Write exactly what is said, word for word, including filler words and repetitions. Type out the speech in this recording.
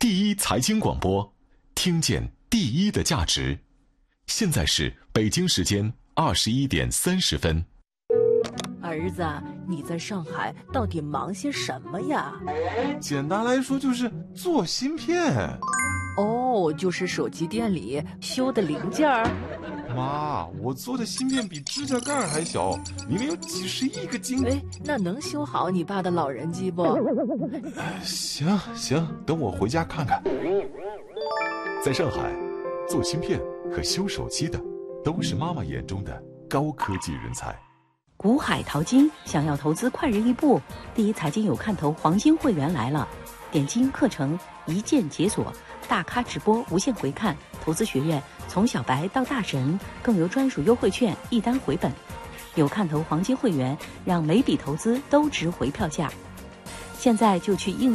第一财经广播，听见第一的价值。现在是北京时间二十一点三十分。 儿子，你在上海到底忙些什么呀？ 简单来说就是做芯片。 哦，就是手机店里修的零件儿。 妈，我做的芯片比指甲盖还小，里面有几十亿个晶。 哎，那能修好你爸的老人机不？ 行行，等我回家看看。 在上海，做芯片和修手机的，都是妈妈眼中的高科技人才。 股海淘金，想要投资快人一步，第一财经有看头黄金会员来了，点金课程一键解锁，大咖直播无限回看，投资学院从小白到大神，更有专属优惠券一单回本。有看头黄金会员，让每笔投资都值回票价。现在就去应